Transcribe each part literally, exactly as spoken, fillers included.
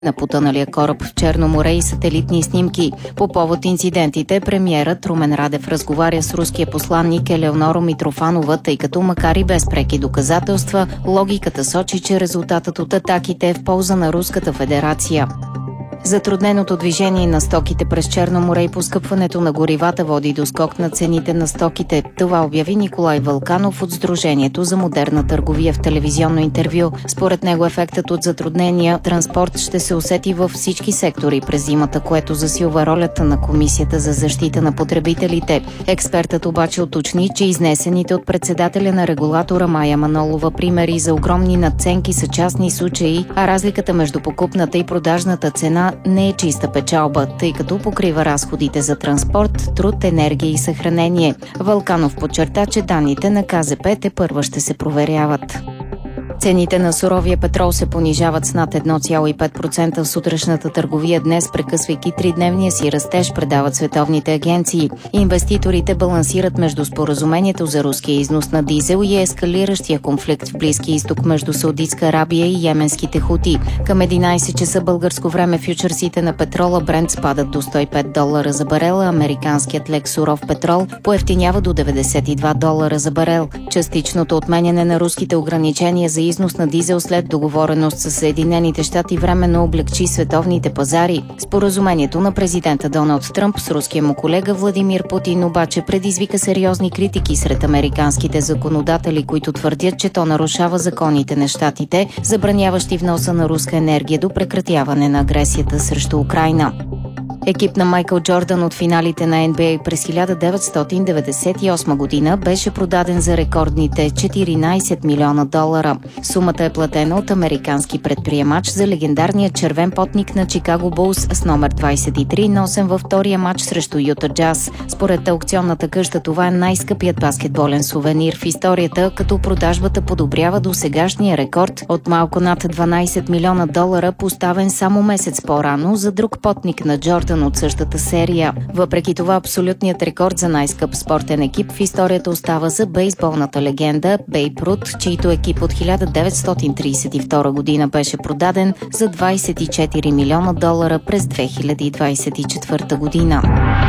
на потъналия кораб в Черно море и сателитни снимки. По повод инцидентите, премиерът Румен Радев разговаря с руския посланник Елеонора Митрофанова, тъй като макар и без преки доказателства, логиката сочи, че резултатът от атаките е в полза на Руската федерация. Затрудненото движение на стоките през Черно море и поскъпването на горивата води до скок на цените на стоките. Това обяви Николай Вълканов от Сдружението за модерна търговия в телевизионно интервю. Според него ефектът от затруднения транспорт ще се усети във всички сектори през зимата, което засилва ролята на Комисията за защита на потребителите. Експертът обаче уточни, че изнесените от председателя на регулатора Мая Манолова примери за огромни надценки са частни случаи, а разликата между покупната и продажната цена не е чиста печалба, тъй като покрива разходите за транспорт, труд, енергия и съхранение. Вълканов подчерта, че данните на К З П тепърва ще се проверяват. Цените на суровия петрол се понижават с над едно цяло и пет процента в сутрешната търговия днес, прекъсвайки тридневния си растеж, предават световните агенции. Инвеститорите балансират между споразумението за руския износ на дизел и ескалиращия конфликт в Близкия изток между Саудитска Арабия и йеменските хути. Към единайсет часа българско време фьючерсите на петрола Брент спадат до сто и пет долара за барел, а американският лек суров петрол поевтинява до деветдесет и два долара за барел. Частичното отменяне на руските ограничения за износ на дизел след договореност с Съединените щати временно облегчи световните пазари. Споразумението на президента Доналд Тръмп с руския му колега Владимир Путин обаче предизвика сериозни критики сред американските законодатели, които твърдят, че то нарушава законите на щатите, забраняващи вноса на руска енергия до прекратяване на агресията срещу Украйна. Екип на Майкъл Джордан от финалите на Н Б А през хиляда деветстотин деветдесет и осма година беше продаден за рекордните четиринайсет милиона долара. Сумата е платена от американски предприемач за легендарния червен потник на Чикаго Булс с номер двайсет и три, носен във втория матч срещу Юта Джаз. Според аукционната къща това е най-скъпият баскетболен сувенир в историята, като продажбата подобрява до сегашния рекорд от малко над дванайсет милиона долара, поставен само месец по-рано за друг потник на Джордан от същата серия. Въпреки това, абсолютният рекорд за най-скъп спортен екип в историята остава за бейсболната легенда Бейб Рут, чийто екип от хиляда деветстотин трийсет и втора година беше продаден за двайсет и четири милиона долара през две хиляди двайсет и четвърта година.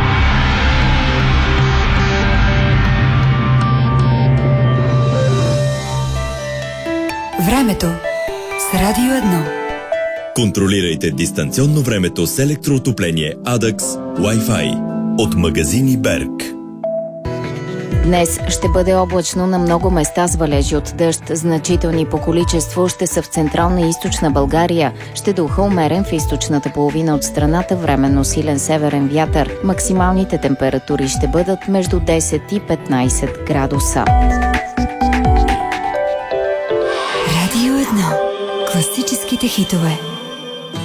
Времето с Радио едно. Контролирайте дистанционно времето с електроотопление Адакс Wi-Fi от магазини Берг. Днес ще бъде облачно на много места с валежи от дъжд. Значителни по количество ще са в централна и източна България. Ще духа умерен в източната половина от страната, временно силен северен вятър. Максималните температури ще бъдат между десет и петнайсет градуса. Радио едно. Класическите хитове.